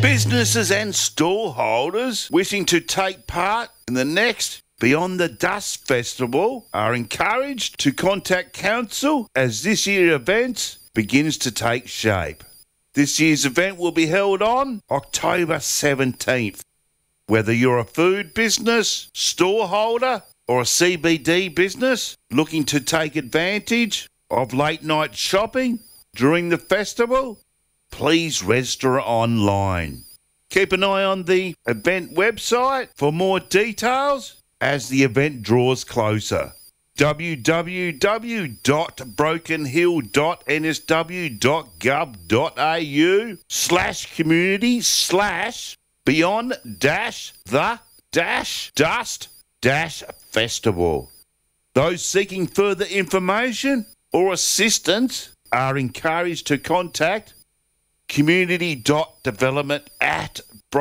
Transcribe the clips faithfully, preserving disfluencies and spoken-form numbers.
Businesses and store holders wishing to take part in the next Beyond the Dust Festival are encouraged to contact Council as this year's event begins to take shape. This year's event will be held on October seventeenth. Whether you're a food business, store holder or a C B D business looking to take advantage of late night shopping during the festival, please register online. Keep an eye on the event website for more details as the event draws closer. w w w dot broken hill dot n s w dot gov dot a u slash community slash beyond dash the dash dust dash festival. Those seeking further information or assistance are encouraged to contact community.development at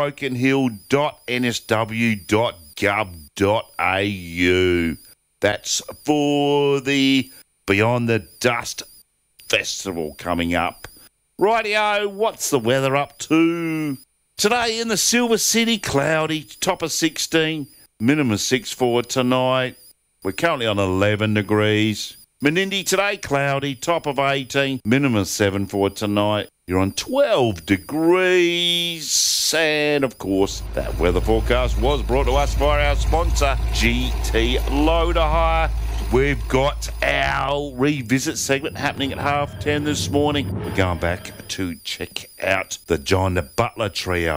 brokenhill.nsw.gov.au. That's for the Beyond the Dust Festival coming up. Rightio, what's the weather up to? Today in the Silver City, cloudy, top of sixteen, minimum six for tonight. We're currently on eleven degrees. Menindee today, cloudy, top of eighteen, minimum seven for tonight. You're on twelve degrees. And, of course, that weather forecast was brought to us by our sponsor, G T Loader Hire. We've got our revisit segment happening at half ten this morning. We're going back to check out the John Butler Trio.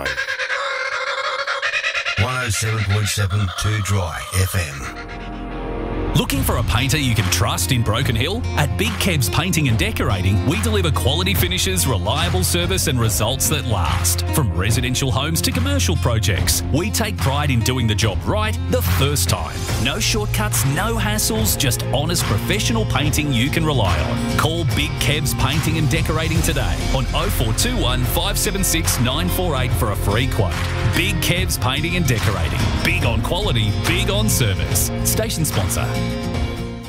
one oh seven point seven Two Dry F M. Looking for a painter you can trust in Broken Hill? At Big Kebs Painting and Decorating, we deliver quality finishes, reliable service and results that last. From residential homes to commercial projects, we take pride in doing the job right the first time. No shortcuts, no hassles, just honest professional painting you can rely on. Call Big Kebs Painting and Decorating today on oh four two one, five seven six, nine four eight for a free quote. Big Kebs Painting and Decorating. Big on quality, big on service. Station sponsor.